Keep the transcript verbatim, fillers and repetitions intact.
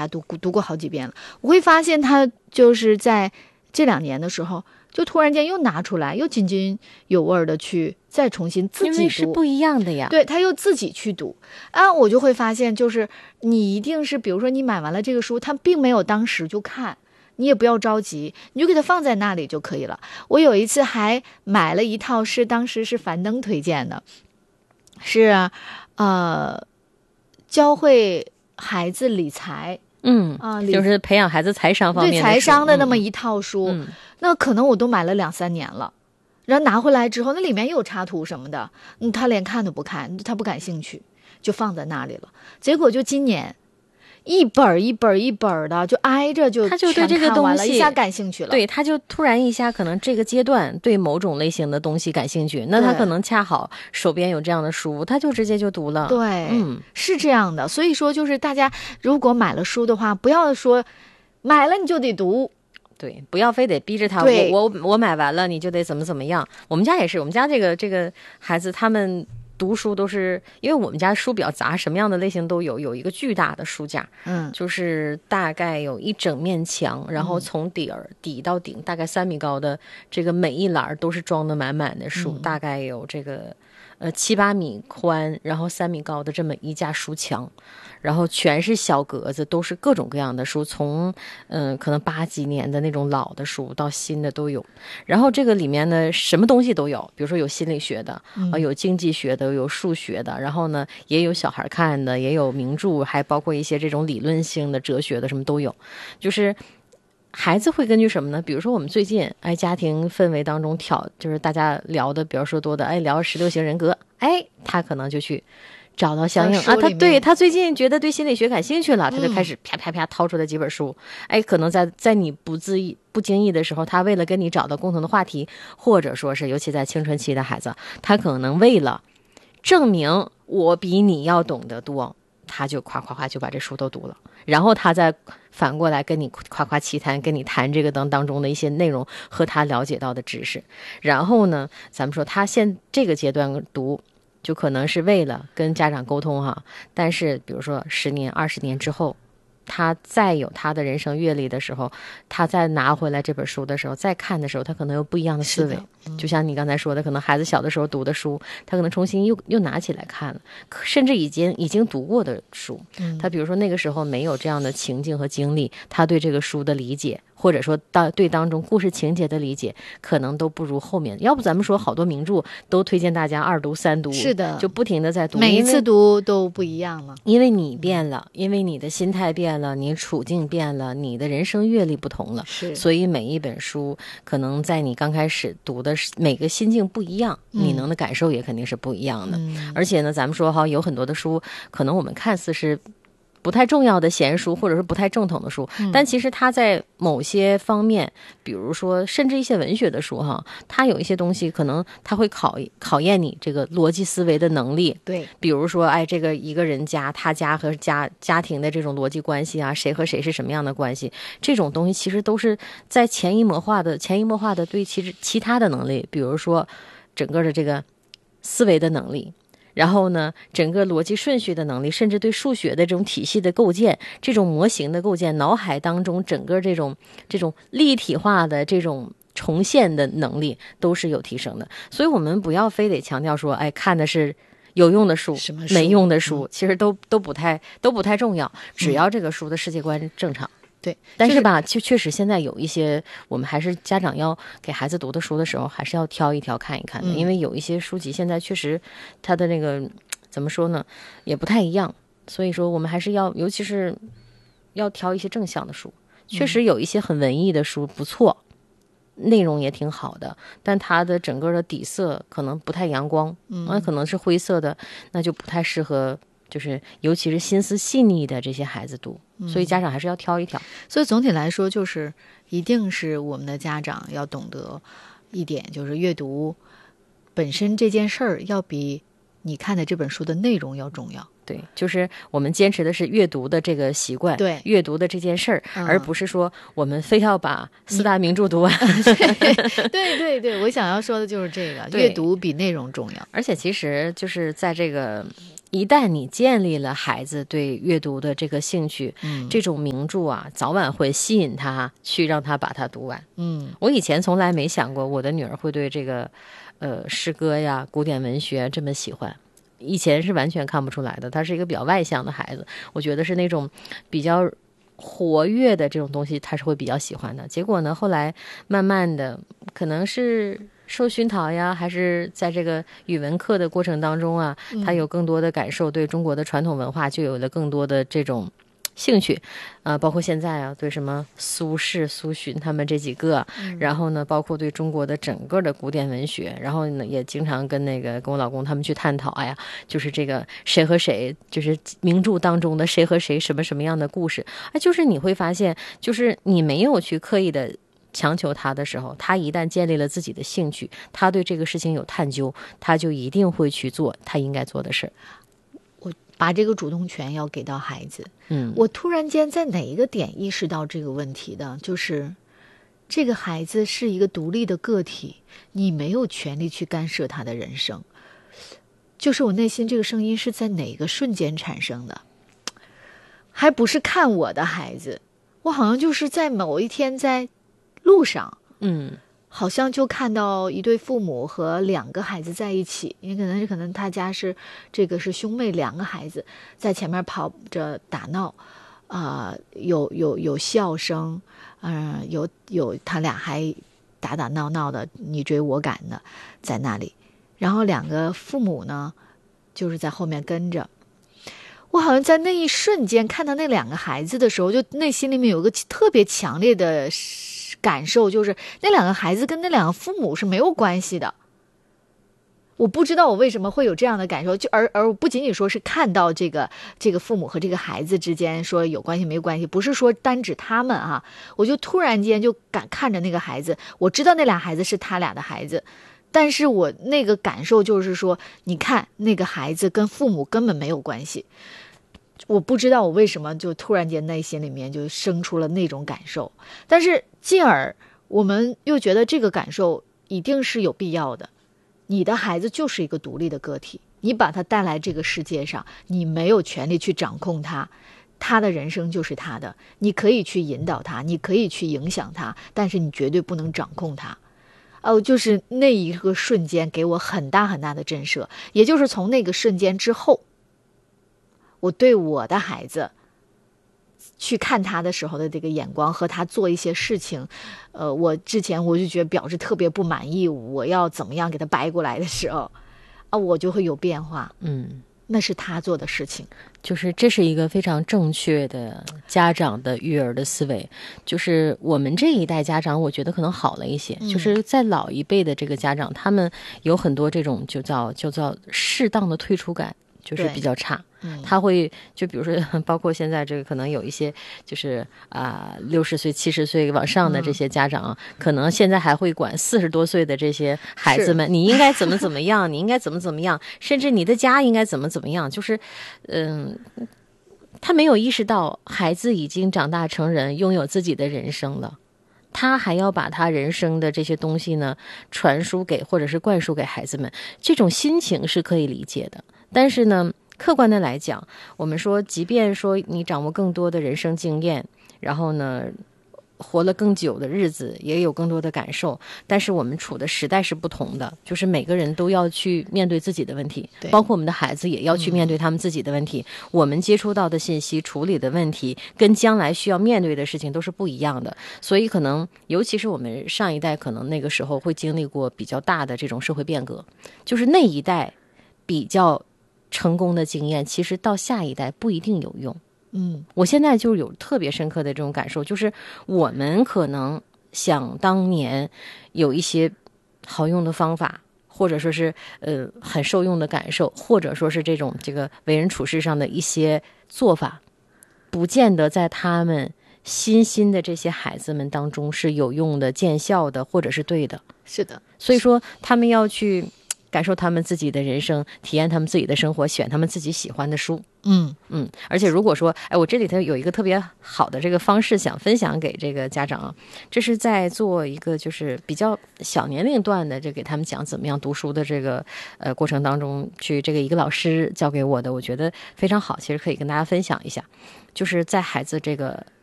他读读过好几遍了。我会发现他就是在这两年的时候，就突然间又拿出来，又津津有味的去再重新自己读， 因为是不一样的呀。 对，他又自己去读啊，我就会发现，就是你一定是，比如说你买完了这个书，他并没有当时就看。你也不要着急，你就给它放在那里就可以了。我有一次还买了一套，是当时是樊登推荐的，是呃教会孩子理财， 嗯啊、 呃，就是培养孩子财商方面的对财商的那么一套书， 嗯、 那可能我都买了两三年了。然后拿回来之后，那里面又有插图什么的，嗯，他连看都不看，他不感兴趣，就放在那里了。结果就今年。一本一本一本的就挨着就他就对这个东西一下感兴趣了， 对，他就突然一下可能这个阶段对某种类型的东西感兴趣，那他可能恰好手边有这样的书，他就直接就读了。 对， 嗯， 是这样的。所以说就是大家如果买了书的话，不要说买了你就得读， 对，不要非得逼着他，我我我买完了你就得怎么怎么样。我们家也是，我们家这个这个孩子他们读书都是，因为我们家书比较杂，什么样的类型都有，有一个巨大的书架， 嗯， 就是大概有一整面墙，然后从底儿、嗯、底到顶大概三米高的这个每一栏都是装的满满的书， 嗯、 大概有这个呃七八米宽，然后三米高的这么一架书墙，然后全是小格子，都是各种各样的书，从嗯、呃、可能八几年的那种老的书到新的都有。然后这个里面呢什么东西都有，比如说有心理学的， 嗯、 呃有经济学的，有数学的，然后呢也有小孩看的，也有名著，还包括一些这种理论性的哲学的，什么都有。就是孩子会根据什么呢？比如说我们最近哎家庭氛围当中挑，就是大家聊的比较说多的，哎聊十六型人格，哎他可能就去找到相应啊，他对他最近觉得对心理学感兴趣了，他就开始啪啪啪掏出来几本书，嗯、哎，可能在在你不自意不经意的时候，他为了跟你找到共同的话题，或者说是尤其在青春期的孩子，他可能为了证明我比你要懂得多，他就夸夸夸就把这书都读了，然后他再反过来跟你夸夸其谈，跟你谈这个当当中的一些内容和他了解到的知识，然后呢，咱们说他现这个阶段读。就可能是为了跟家长沟通哈，但是比如说十年、二十年之后，他再有他的人生阅历的时候，他再拿回来这本书的时候，再看的时候，他可能有不一样的思维。嗯、就像你刚才说的，可能孩子小的时候读的书，他可能重新又又拿起来看了，甚至已经已经读过的书， 嗯、 他比如说那个时候没有这样的情境和经历，他对这个书的理解。或者说当对当中故事情节的理解可能都不如后面，要不咱们说好多名著都推荐大家二读三读， 是的， 就不停的在读， 每一次读都不一样了， 因为你变了，因为你的心态变了，你处境变了，你的人生阅历不同了， 是， 所以每一本书可能在你刚开始读的每个心境不一样， 嗯、 你能的感受也肯定是不一样的、 嗯、 而且呢咱们说哈，有很多的书可能我们看似是不太重要的闲书，或者是不太正统的书、嗯、但其实它在某些方面，比如说甚至一些文学的书哈，它有一些东西可能它会考考验你这个逻辑思维的能力。 对， 比如说哎，这个一个人家他家和家家庭的这种逻辑关系啊，谁和谁是什么样的关系，这种东西其实都是在潜移默化的潜移默化的对其实其他的能力，比如说整个的这个思维的能力，然后呢整个逻辑顺序的能力，甚至对数学的这种体系的构建，这种模型的构建，脑海当中整个这种这种立体化的这种重现的能力都是有提升的。所以我们不要非得强调说哎看的是有用的书没用的书、嗯、其实都都不太都不太重要，只要这个书的世界观正常、嗯、 对。 但是吧确确实现在有一些我们还是家长要给孩子读的书的时候还是要挑一挑看一看的、嗯、因为有一些书籍现在确实它的那个怎么说呢也不太一样，所以说我们还是要尤其是要挑一些正向的书，确实有一些很文艺的书不错、嗯、内容也挺好的，但它的整个的底色可能不太阳光，嗯，那可能是灰色的，那就不太适合就是尤其是心思细腻的这些孩子读，所以家长还是要挑一挑、嗯、 所以总体来说就是一定是我们的家长要懂得一点，就是阅读本身这件事儿要比你看的这本书的内容要重要。 对，就是我们坚持的是阅读的这个习惯， 对， 阅读的这件事儿、嗯，而不是说我们非要把四大名著读完。 对对对对，我想要说的就是这个，阅读比内容重要。 而且其实就是在这个一旦你建立了孩子对阅读的这个兴趣，嗯，这种名著啊，早晚会吸引他去让他把它读完。嗯，我以前从来没想过我的女儿会对这个呃诗歌呀、古典文学这么喜欢。以前是完全看不出来的，他是一个比较外向的孩子，我觉得是那种比较活跃的这种东西他是会比较喜欢的。结果呢，后来慢慢的可能是受熏陶呀，还是在这个语文课的过程当中啊，他有更多的感受，对中国的传统文化就有了更多的这种兴趣，呃，包括现在啊，对什么苏轼、苏洵他们这几个，嗯、然后呢，包括对中国的整个的古典文学，然后呢，也经常跟那个跟我老公他们去探讨，哎呀，就是这个谁和谁，就是名著当中的谁和谁什么什么样的故事，哎，就是你会发现，就是你没有去刻意的强求他的时候，他一旦建立了自己的兴趣，他对这个事情有探究，他就一定会去做他应该做的事。 把这个主动权要给到孩子。嗯，我突然间在哪一个点意识到这个问题的，就是这个孩子是一个独立的个体，你没有权利去干涉他的人生。就是我内心这个声音是在哪个瞬间产生的？还不是看我的孩子，我好像就是在某一天在路上，嗯。好像就看到一对父母和两个孩子在一起，因为可能是可能他家是这个是兄妹，两个孩子在前面跑着打闹，啊、呃，有有有笑声，嗯、呃，有有他俩还打打闹闹的，你追我赶的在那里，然后两个父母呢，就是在后面跟着。我好像在那一瞬间看到那两个孩子的时候，就内心里面有个特别强烈的感受，就是那两个孩子跟那两个父母是没有关系的。我不知道我为什么会有这样的感受，就而而不仅仅说是看到这个这个父母和这个孩子之间说有关系没关系，不是说单指他们啊，我就突然间就敢看着那个孩子，我知道那俩孩子是他俩的孩子，但是我那个感受就是说，你看那个孩子跟父母根本没有关系。我不知道我为什么就突然间内心里面就生出了那种感受，但是进而我们又觉得这个感受一定是有必要的。你的孩子就是一个独立的个体，你把他带来这个世界上，你没有权利去掌控他，他的人生就是他的，你可以去引导他，你可以去影响他，但是你绝对不能掌控他。哦，就是那一个瞬间给我很大很大的震慑，也就是从那个瞬间之后，我对我的孩子去看他的时候的这个眼光和他做一些事情，呃，我之前我就觉得表示特别不满意，我要怎么样给他掰过来的时候，啊，我就会有变化。嗯，那是他做的事情。 就是这是一个非常正确的家长的育儿的思维，就是我们这一代家长我觉得可能好了一些、嗯、就是在老一辈的这个家长，他们有很多这种就叫就叫适当的退出感，就是比较差。他会就比如说包括现在这个可能有一些就是啊六十岁七十岁往上的这些家长、嗯、可能现在还会管四十多岁的这些孩子们，你应该怎么怎么样你应该怎么怎么样，甚至你的家应该怎么怎么样，就是嗯他没有意识到孩子已经长大成人，拥有自己的人生了，他还要把他人生的这些东西呢传输给或者是灌输给孩子们，这种心情是可以理解的。但是呢客观的来讲，我们说即便说你掌握更多的人生经验，然后呢活了更久的日子，也有更多的感受，但是我们处的时代是不同的，就是每个人都要去面对自己的问题，包括我们的孩子也要去面对他们自己的问题、嗯、我们接触到的信息处理的问题跟将来需要面对的事情都是不一样的，所以可能尤其是我们上一代可能那个时候会经历过比较大的这种社会变革，就是那一代比较成功的经验其实到下一代不一定有用。嗯，我现在就有特别深刻的这种感受，就是我们可能想当年有一些好用的方法，或者说是呃很受用的感受，或者说是这种这个为人处事上的一些做法，不见得在他们新兴的这些孩子们当中是有用的、见效的，或者是对的。 是的， 所以说他们要去感受他们自己的人生，体验他们自己的生活，选他们自己喜欢的书。 嗯嗯，而且如果说，哎，我这里头有一个特别好的这个方式想分享给这个家长啊，这是在做一个就是比较小年龄段的，这给他们讲怎么样读书的这个呃过程当中，去这个一个老师教给我的，我觉得非常好，其实可以跟大家分享一下，就是在孩子这个